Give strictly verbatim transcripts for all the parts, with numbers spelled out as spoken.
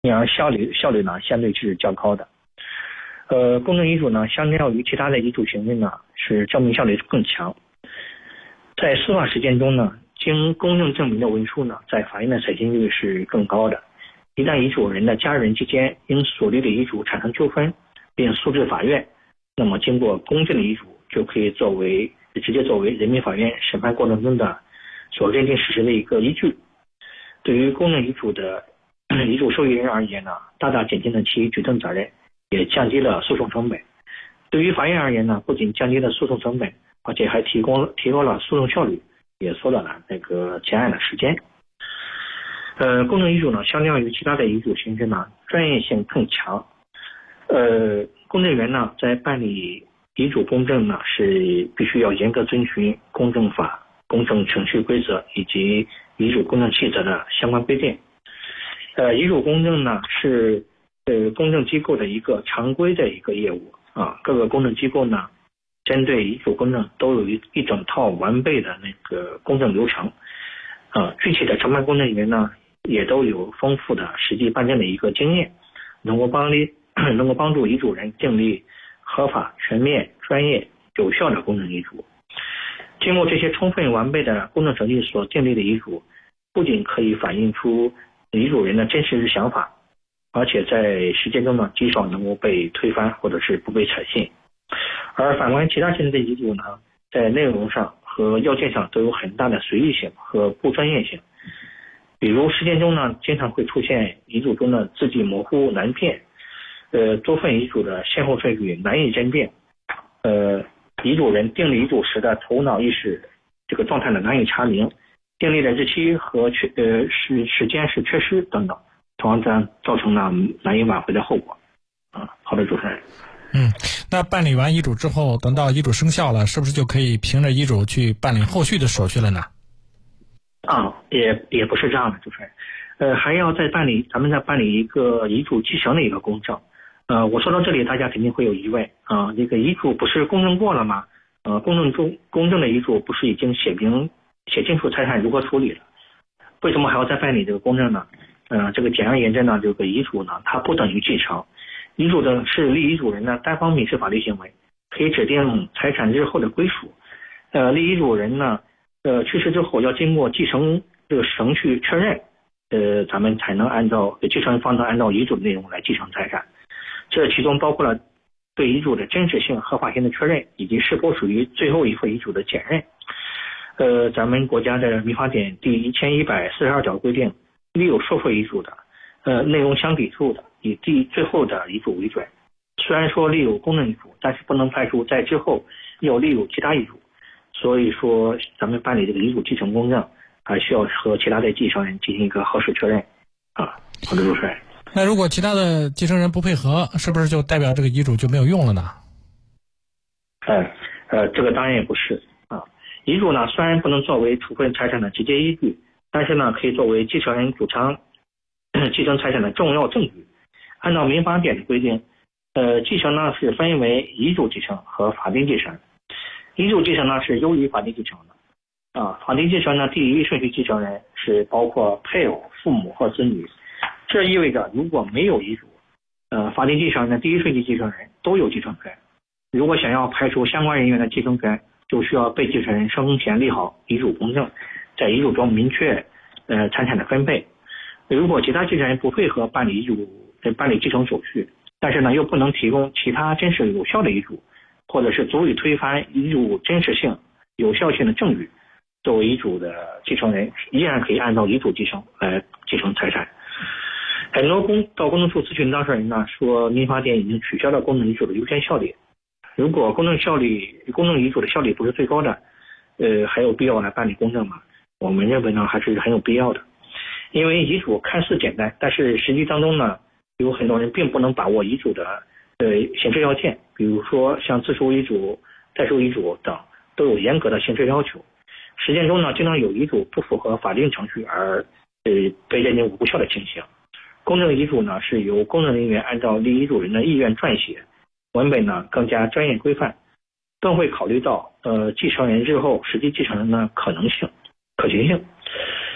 因而效率效率呢相对是较高的。呃，公证遗嘱呢，相较于其他的遗嘱行为呢，是证明效率更强。在司法实践中呢，经公证证明的文书呢，在法院的采信率是更高的。一旦遗嘱人的家人之间因所立的遗嘱产生纠纷，并诉至法院，那么经过公证的遗嘱就可以作为直接作为人民法院审判过程中的所认定事实的一个依据。对于公证遗嘱的遗嘱受益人而言呢，大大减轻了其举证责任，也降低了诉讼成本。对于法院而言呢，不仅降低了诉讼成本，而且还提供提高了诉讼效率，也缩短了那个结案的时间。呃，公证遗嘱呢，相较于其他的遗嘱形式呢，专业性更强。呃，公证员呢，在办理遗嘱公证呢，是必须要严格遵循公证法、公证程序规则以及遗嘱公证细则的相关规定。呃，遗嘱公证呢，是呃公证机构的一个常规的一个业务啊。各个公证机构呢，针对遗嘱公证都有一一整套完备的那个公证流程啊。具体的承办公证员呢，也都有丰富的实际办证的一个经验，能够帮力能够帮助遗嘱人订立合法、全面、专业、有效的公证遗嘱。经过这些充分完备的公证程序所订立的遗嘱，不仅可以反映出遗嘱人的真实想法，而且在实践中呢，极少能够被推翻或者是不被采信。而反观其他形式的遗嘱呢，在内容上和要件上都有很大的随意性和不专业性。比如实践中呢，经常会出现遗嘱中的字迹模糊难辨，呃，多份遗嘱的先后顺序难以甄辨，呃，遗嘱人订立遗嘱时的头脑意识这个状态呢难以查明，订立的日期和缺呃时时间是缺失等等，同样造成了难以挽回的后果。啊，好的，主持人。 嗯，那办理完遗嘱之后，等到遗嘱生效了，是不是就可以凭着遗嘱去办理后续的手续了呢？ 啊，也也不是这样的，主持人。呃，还要再办理，咱们再办理一个遗嘱继承的一个公证。呃，我说到这里，大家肯定会有疑问啊，这个遗嘱不是公证过了吗？呃，公证中公证的遗嘱不是已经写明写清楚财产如何处理了，为什么还要再办理这个公证呢？呃，这个简而言之呢，这个遗嘱呢，它不等于继承。遗嘱的是立遗嘱人的单方民事法律行为，可以指定财产日后的归属。呃，立遗嘱人呢，呃，去世之后要经过继承这个程序确认，呃，咱们才能按照继承人方能按照遗嘱的内容来继承财产。这其中包括了对遗嘱的真实性、合法性的确认，以及是否属于最后一份遗嘱的检认。呃，咱们国家的民法典第一千一百四十二条规定，立有受贿遗嘱的，呃，内容相抵触的，以第最后的遗嘱为准。虽然说立有公证遗嘱，但是不能排除在之后要立有其他遗嘱。所以说，咱们办理这个遗嘱继承公证，还需要和其他的继承人进行一个核实确认。啊，好的，主持人。 那如果其他的继承人不配合，是不是就代表这个遗嘱就没有用了呢？ 呃呃，这个当然也不是啊。遗嘱呢，虽然不能作为处分财产的直接依据，但是呢，可以作为继承人主张继承财产的重要证据。按照民法典的规定，呃，继承呢是分为遗嘱继承和法定继承。遗嘱继承呢是优于法定继承的啊。法定继承呢，第一顺序继承人是包括配偶、父母或子女。这意味着，如果没有遗嘱，呃，法定继承人的第一顺序继承人都有继承权。如果想要排除相关人员的继承权，就需要被继承人生前立好遗嘱公证，在遗嘱中明确呃财产的分配。如果其他继承人不配合办理遗嘱、呃、办理继承手续，但是呢又不能提供其他真实有效的遗嘱，或者是足以推翻遗嘱真实性、有效性的证据，作为遗嘱的继承人依然可以按照遗嘱继承来继承财产。很多公到公证处咨询当事人呢说，民法典已经取消了公证遗嘱的优先效力。如果公证效力、公证遗嘱的效力不是最高的，呃，还有必要来办理公证吗？我们认为呢还是很有必要的。因为遗嘱看似简单，但是实际当中呢，有很多人并不能把握遗嘱的呃形式要件，比如说像自书遗嘱、代书遗嘱等都有严格的形式要求。实践中呢，经常有遗嘱不符合法定程序而呃被认定无效的情形。公证遗嘱呢是由公证人员按照立遗嘱人的意愿撰写，文本呢更加专业规范，更会考虑到呃继承人日后实际继承人的可能性、可行性。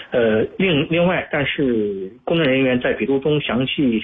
呃，另另外，但是公证人员在笔录中详细